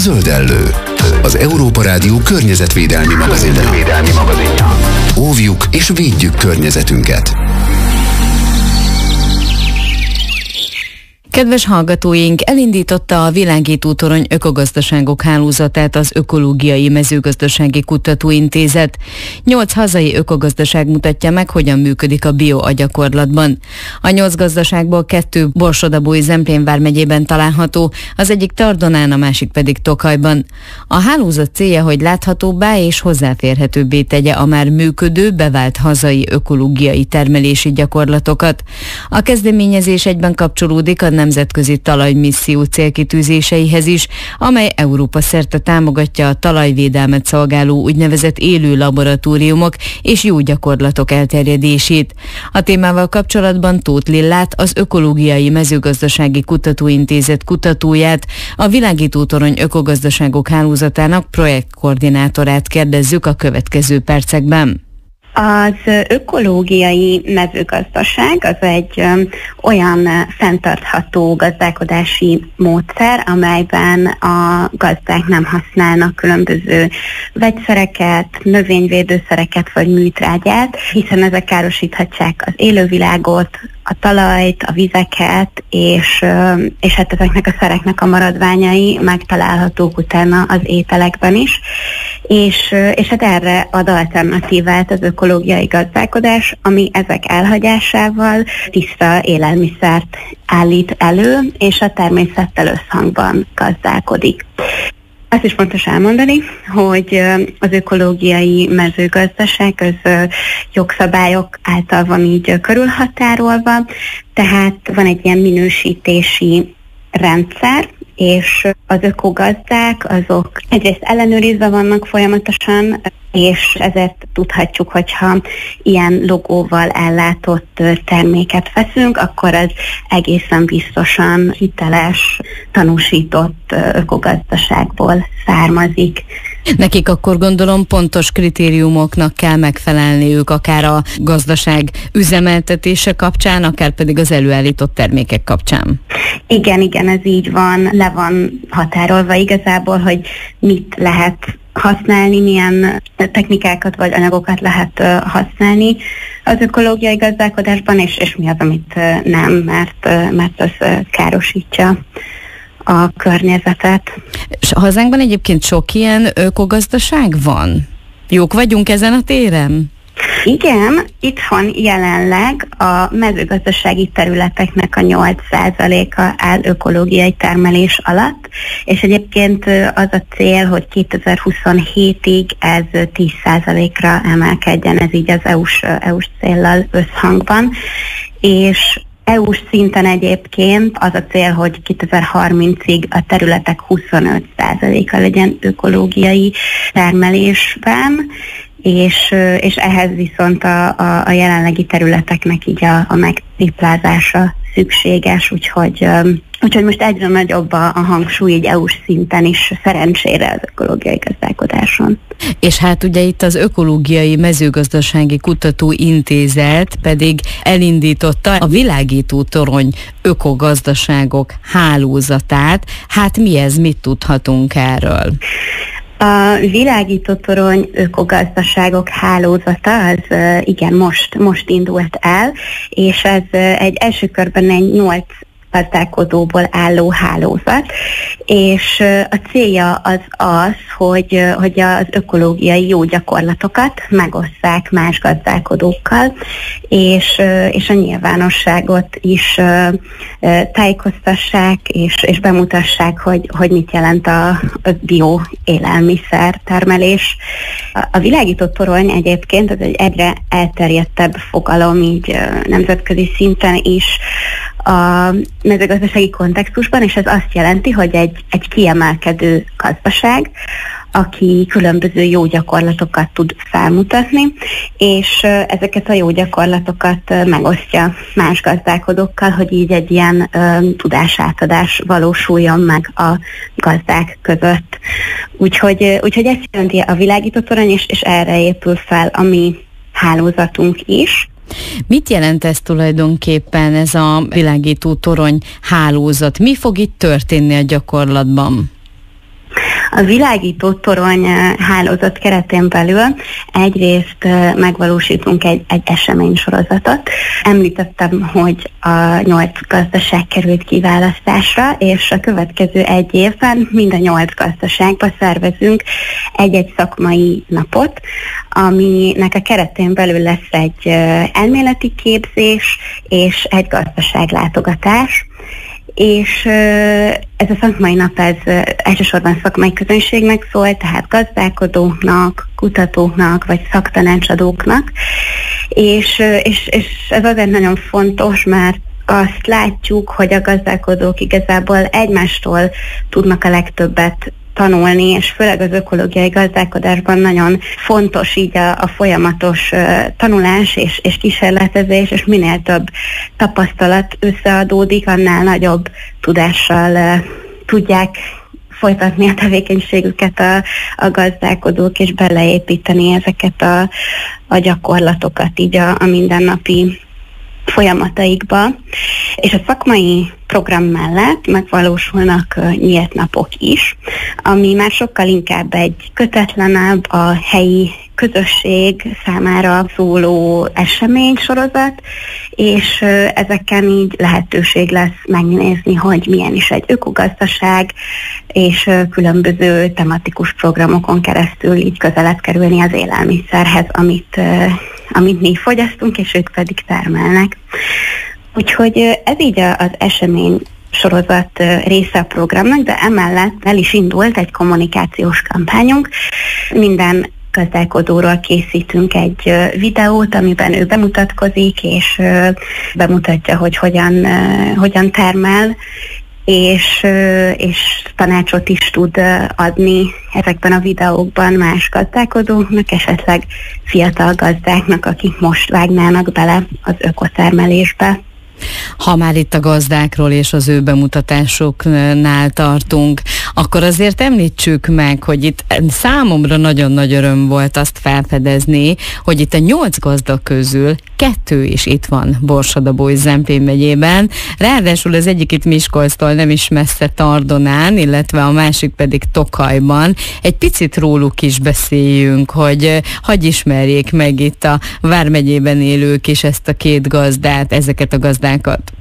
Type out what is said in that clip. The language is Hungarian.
Zöldellő, az Európa Rádió környezetvédelmi magazinja. Óvjuk és védjük környezetünket. Kedves hallgatóink, elindította a Világító Torony ökogazdaságok hálózatát az Ökológiai Mezőgazdasági Kutatóintézet. 8 hazai ökogazdaság mutatja meg, hogyan működik a bioagyakorlatban. A 8 gazdaságból 2 Borsod-Abaúj-Zemplén vármegyében található, az egyik Tardonán, a másik pedig Tokajban. A hálózat célja, hogy láthatóbbá és hozzáférhetőbbé tegye a már működő, bevált hazai ökológiai termelési gyakorlatokat. A kezdeményezés egyben kapcsolódik a nemzetközi talajmisszió célkitűzéseihez is, amely Európa szerte támogatja a talajvédelmet szolgáló úgynevezett élő laboratóriumok és jó gyakorlatok elterjedését. A témával kapcsolatban Tóth Lillát, az Ökológiai Mezőgazdasági Kutatóintézet kutatóját, a Világító Torony ökogazdaságok hálózatának projektkoordinátorát kérdezzük a következő percekben. Az ökológiai mezőgazdaság az egy olyan fenntartható gazdálkodási módszer, amelyben a gazdák nem használnak különböző vegyszereket, növényvédőszereket vagy műtrágyát, hiszen ezek károsíthatják az élővilágot, a talajt, a vizeket, és hát ezeknek a szereknek a maradványai megtalálhatók utána az ételekben is. És hát erre ad alternatívát az ökológiai gazdálkodás, ami ezek elhagyásával tiszta élelmiszert állít elő, és a természettel összhangban gazdálkodik. Azt is fontos elmondani, hogy az ökológiai mezőgazdaság az jogszabályok által van így körülhatárolva, tehát van egy ilyen minősítési rendszer, és az ökogazdák azok egyrészt ellenőrizve vannak folyamatosan, és ezért tudhatjuk, hogyha ilyen logóval ellátott terméket veszünk, akkor ez egészen biztosan hiteles, tanúsított ökogazdaságból származik. Nekik akkor gondolom pontos kritériumoknak kell megfelelniük, akár a gazdaság üzemeltetése kapcsán, akár pedig az előállított termékek kapcsán. Igen, ez így van, le van határolva igazából, hogy mit lehet használni, milyen technikákat vagy anyagokat lehet használni az ökológiai gazdálkodásban, és mi az, amit nem, mert az károsítja a környezetet. És hazánkban egyébként sok ilyen ökogazdaság van? Jók vagyunk ezen a téren? Igen, itthon jelenleg a mezőgazdasági területeknek a 8%-a áll ökológiai termelés alatt, és egyébként az a cél, hogy 2027-ig ez 10%-ra emelkedjen, ez így az EU-s céllal összhangban, és EU-s szinten egyébként az a cél, hogy 2030-ig a területek 25%-a legyen ökológiai termelésben, és ehhez viszont a jelenlegi területeknek így a megtriplázása szükséges, úgyhogy most egyre nagyobb a hangsúly így EU-s szinten is szerencsére az ökológiai gazdálkodáson. És hát ugye itt az Ökológiai Mezőgazdasági Kutatóintézet pedig elindította a Világító Torony ökogazdaságok hálózatát. Hát mi ez, mit tudhatunk erről? A Világító Torony ökogazdaságok hálózata az igen most indult el, és ez egy első körben egy 8 gazdálkodóból álló hálózat, és a célja az, hogy az ökológiai jó gyakorlatokat megosszák más gazdálkodókkal, és a nyilvánosságot is tájékoztassák, és bemutassák, hogy mit jelent a bio élelmiszer termelés. A Világító Torony egyébként ez egy egyre elterjedtebb fogalom így nemzetközi szinten is a mezőgazdasági kontextusban, és ez azt jelenti, hogy egy kiemelkedő gazdaság, aki különböző jó gyakorlatokat tud felmutatni, és ezeket a jó gyakorlatokat megosztja más gazdálkodókkal, hogy így egy ilyen tudásátadás valósuljon meg a gazdák között. Úgyhogy ezt jelenti a Világító Torony, és erre épül fel a mi hálózatunk is. Mit jelent ez tulajdonképpen, ez a Világító Torony hálózat? Mi fog itt történni a gyakorlatban? A világító torony hálózat keretén belül egyrészt megvalósítunk egy eseménysorozatot. Említettem, hogy a 8 gazdaság került kiválasztásra, és a következő egy évben mind a 8 gazdaságba szervezünk egy-egy szakmai napot, aminek a keretén belül lesz egy elméleti képzés és egy gazdaságlátogatás. És ez a szakmai nap elsősorban szakmai közönségnek szól, tehát gazdálkodóknak, kutatóknak vagy szaktanácsadóknak, és ez azért nagyon fontos, mert azt látjuk, hogy a gazdálkodók igazából egymástól tudnak a legtöbbet tanulni, és főleg az ökológiai gazdálkodásban nagyon fontos így a folyamatos tanulás és kísérletezés, és minél több tapasztalat összeadódik, annál nagyobb tudással tudják folytatni a tevékenységüket a gazdálkodók, és beleépíteni ezeket a gyakorlatokat így a mindennapi folyamataikba. És a szakmai program mellett megvalósulnak nyílt napok is, ami már sokkal inkább egy kötetlenebb, a helyi közösség számára szóló eseménysorozat, és ezeken így lehetőség lesz megnézni, hogy milyen is egy ökogazdaság, és különböző tematikus programokon keresztül így közelebb kerülni az élelmiszerhez, amit mi fogyasztunk, és ők pedig termelnek. Úgyhogy ez így az esemény sorozat része a programnak, de emellett el is indult egy kommunikációs kampányunk. Minden gazdálkodóról készítünk egy videót, amiben ő bemutatkozik, és bemutatja, hogy hogyan termel, és tanácsot is tud adni ezekben a videókban más gazdálkodóknak, esetleg fiatal gazdáknak, akik most vágnának bele az ökotermelésbe. Ha már itt a gazdákról és az ő bemutatásoknál tartunk, akkor azért említsük meg, hogy itt számomra nagyon nagy öröm volt azt felfedezni, hogy itt a 8 gazda közül 2 is itt van Borsod-Abaúj-Zemplén megyében. Ráadásul az egyik itt Miskolctól nem is messze Tardonán, illetve a másik pedig Tokajban. Egy picit róluk is beszéljünk, hogy hadd ismerjék meg itt a Vármegyében élők is ezt a 2 gazdát, ezeket a gazdákat.